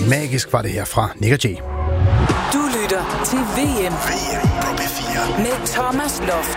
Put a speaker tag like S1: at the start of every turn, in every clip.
S1: Magisk var det her fra Nick & Jay.
S2: Du lytter til VM
S3: på P4
S2: med Thomas Loft.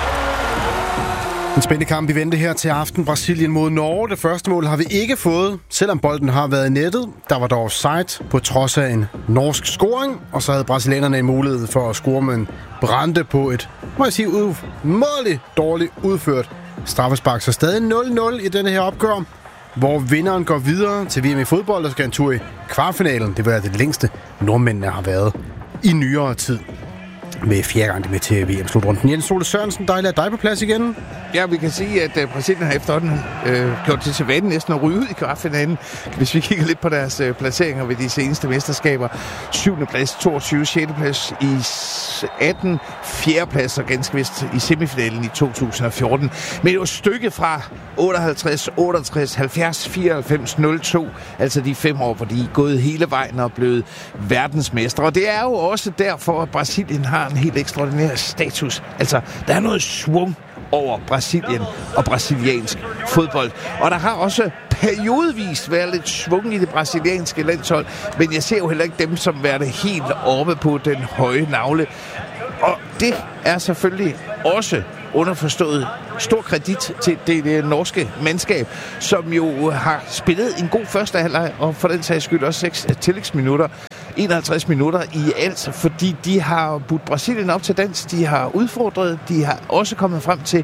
S1: En spændende kamp i vente her til aften. Brasilien mod Norge. Det første mål har vi ikke fået, selvom bolden har været i nettet. Der var dog offside på trods af en norsk scoring. Og så havde brasilianerne en mulighed for at score med en Brande på et, må jeg sige, umådeligt dårligt udført straffespark. Så stadig 0-0 i denne her opgør, hvor vinderen går videre til VM i fodbold og skal en tur i kvartfinalen. Det var det længste nordmændene har været i nyere tid. Med 4. gang med til VM-slutrunden. Jens Ole Sørensen, dejligt at dig på plads igen.
S4: Ja, vi kan sige, at Brasilien har efterhånden gjort det til vane næsten at ryge ud i kvartfinalen. Hvis vi kigger lidt på deres placeringer ved de seneste mesterskaber. 7. plads, 22. 6. plads i 18. 4. plads og ganske vist i semifinalen i 2014. Men det var stykket fra 58, 68, 70, 94, 02. Altså de 5 år, hvor de er gået hele vejen og blevet verdensmestre. Og det er jo også derfor, at Brasilien har en helt ekstraordinær status. Altså, der er noget svung over Brasilien og brasiliansk fodbold. Og der har også periodevist været lidt svung i det brasilianske landshold, men jeg ser jo heller ikke dem som være det helt oppe på den høje navle. Og det er selvfølgelig også underforstået stor kredit til det norske mandskab, som jo har spillet en god første halvleg, og for den sags skyld også 6 tillægsminutter. 51 minutter i alt, fordi de har budt Brasilien op til dans, de har udfordret, de har også kommet frem til,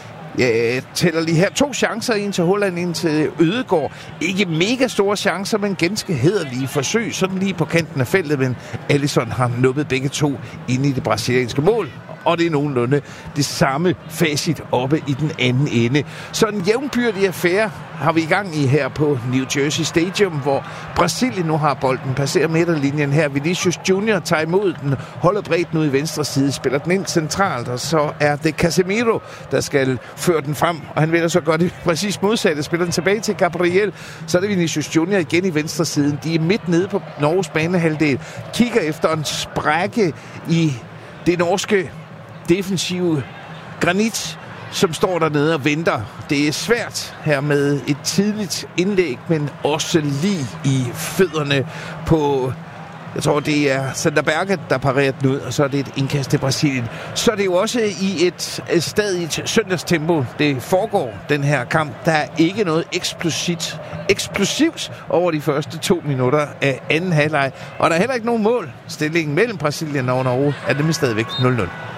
S4: jeg tæller lige her, 2 chancer, en til Holland, en til Ødegaard. Ikke mega store chancer, men ganske hæderlige forsøg, sådan lige på kanten af feltet, men Alisson har nuppet begge 2 ind i det brasilianske mål. Og det er nogenlunde det samme facit oppe i den anden ende. Så en jævnbyrdig affære har vi i gang i her på New Jersey Stadium, hvor Brasilien nu har bolden, passerer midterlinjen her. Vinicius Junior tager imod den, holder bredt nu i venstre side, spiller den ind centralt, og så er det Casemiro, der skal føre den frem, og han vælger så godt det præcis modsatte, spiller den tilbage til Gabriel, så er det Vinicius Junior igen i venstre siden. De er midt nede på Norges banehalvdel, kigger efter en sprække i det norske defensive granit, som står dernede og venter. Det er svært her med et tidligt indlæg, men også lige i fødderne på, jeg tror det er Sander Berge, der parerer den ud, og så er det et indkast til Brasilien. Så er det jo også i et stadigt søndagstempo, det foregår, den her kamp. Der er ikke noget eksplosivt over de første 2 minutter af anden halvleg, og der er heller ikke nogen mål. Stillingen mellem Brasilien og Norge er nemlig stadigvæk 0-0.